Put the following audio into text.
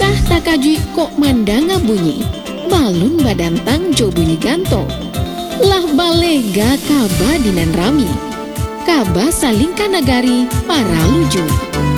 Sah takaji kok mandanga bunyi, balun badan tang jo bunyi ganto. Lah balega kaba dinan rami, kaba salingkan nagari para luju.